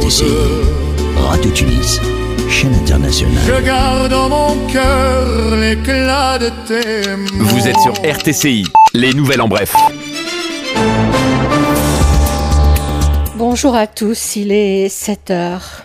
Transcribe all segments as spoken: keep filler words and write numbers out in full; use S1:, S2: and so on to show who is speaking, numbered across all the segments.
S1: R T C, Radio Tunis, chaîne internationale.
S2: Je garde dans mon cœur l'éclat de tes mots.
S3: Vous êtes sur R T C I, les nouvelles en bref.
S4: Bonjour à tous, il est sept heures.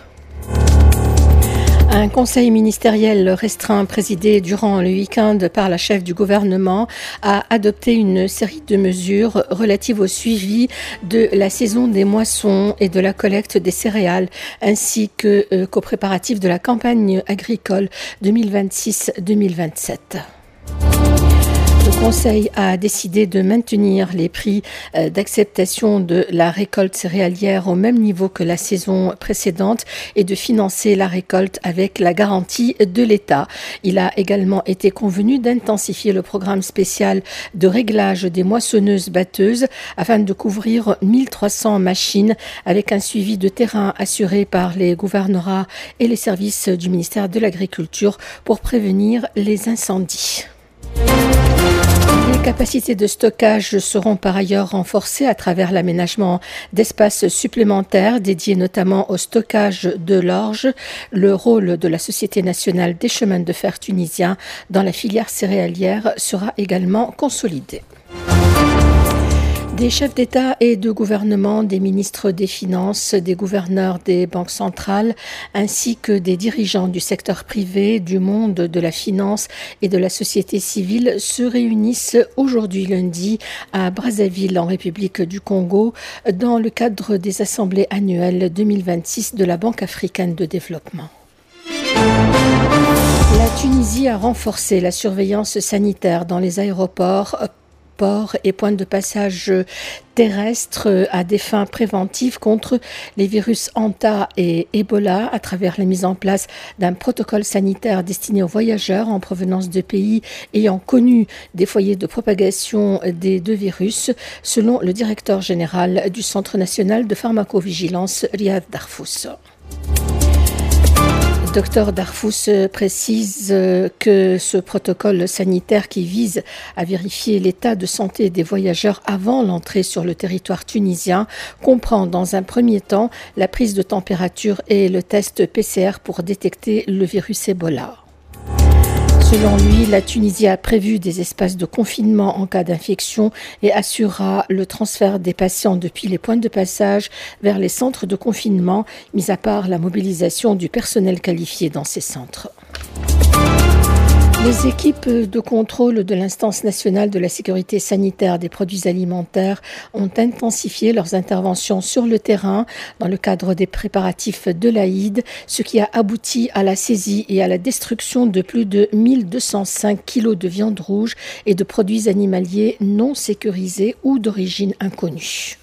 S4: Un conseil ministériel restreint présidé durant le week-end par la chef du gouvernement a adopté une série de mesures relatives au suivi de la saison des moissons et de la collecte des céréales, ainsi que, euh, qu'aux préparatifs de la campagne agricole deux mille vingt-six deux mille vingt-sept. Le Conseil a décidé de maintenir les prix d'acceptation de la récolte céréalière au même niveau que la saison précédente et de financer la récolte avec la garantie de l'État. Il a également été convenu d'intensifier le programme spécial de réglage des moissonneuses-batteuses afin de couvrir mille trois cents machines avec un suivi de terrain assuré par les gouvernorats et les services du ministère de l'Agriculture pour prévenir les incendies. Les capacités de stockage seront par ailleurs renforcées à travers l'aménagement d'espaces supplémentaires dédiés notamment au stockage de l'orge. Le rôle de la Société nationale des chemins de fer tunisiens dans la filière céréalière sera également consolidé. Des chefs d'État et de gouvernement, des ministres des Finances, des gouverneurs des banques centrales, ainsi que des dirigeants du secteur privé, du monde de la finance et de la société civile se réunissent aujourd'hui lundi à Brazzaville, en République du Congo, dans le cadre des assemblées annuelles deux mille vingt-six de la Banque africaine de développement. La Tunisie a renforcé la surveillance sanitaire dans les aéroports, ports et points de passage terrestres à des fins préventives contre les virus Hanta et Ebola à travers la mise en place d'un protocole sanitaire destiné aux voyageurs en provenance de pays ayant connu des foyers de propagation des deux virus, selon le directeur général du Centre national de pharmacovigilance, Riyad Darfous. Docteur Darfous précise que ce protocole sanitaire qui vise à vérifier l'état de santé des voyageurs avant l'entrée sur le territoire tunisien comprend dans un premier temps la prise de température et le test P C R pour détecter le virus Ebola. Selon lui, la Tunisie a prévu des espaces de confinement en cas d'infection et assurera le transfert des patients depuis les points de passage vers les centres de confinement, mis à part la mobilisation du personnel qualifié dans ces centres. Les équipes de contrôle de l'Instance nationale de la sécurité sanitaire des produits alimentaires ont intensifié leurs interventions sur le terrain dans le cadre des préparatifs de l'Aïd, ce qui a abouti à la saisie et à la destruction de plus de mille deux cent cinq kilos de viande rouge et de produits animaliers non sécurisés ou d'origine inconnue.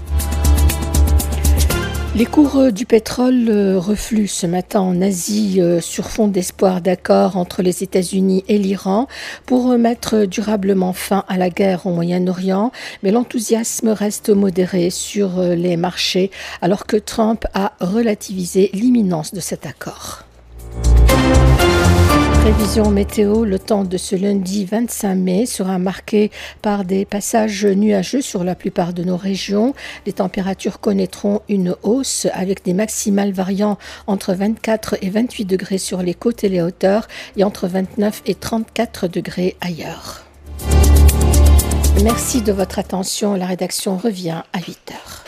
S4: Les cours du pétrole refluent ce matin en Asie sur fond d'espoir d'accord entre les États-Unis et l'Iran pour mettre durablement fin à la guerre au Moyen-Orient, mais l'enthousiasme reste modéré sur les marchés alors que Trump a relativisé l'imminence de cet accord. Prévision météo, le temps de ce lundi vingt-cinq mai sera marqué par des passages nuageux sur la plupart de nos régions. Les températures connaîtront une hausse avec des maximales variant entre vingt-quatre et vingt-huit degrés sur les côtes et les hauteurs et entre vingt-neuf et trente-quatre degrés ailleurs. Merci de votre attention. La rédaction revient à huit heures.